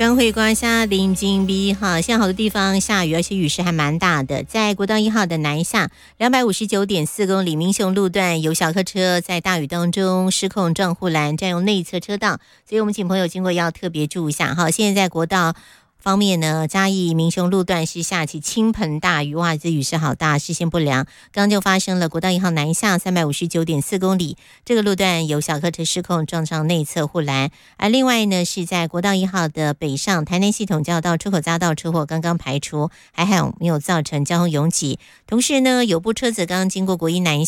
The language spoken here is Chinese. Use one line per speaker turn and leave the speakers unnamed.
刚会刮下临近 B 哈，现在好多地方下雨，而且雨势还蛮大的。在国道1号的南下259.4公里民雄路段，有小客车在大雨当中失控撞护栏，占用内侧车道，所以我们请朋友经过要特别注意一下哈。现在在国道方面呢，嘉义民雄路段是下起倾盆大雨，哇，这雨势好大，视线不良。刚刚就发生了国道1号南下359.4公里，这个路段有小客车失控撞上内侧护栏。而另外呢，是在国道1号的北上台南系统交道出口匝道车祸刚刚排除，还好没有造成交通拥挤。同时呢，有部车子刚刚经过国一南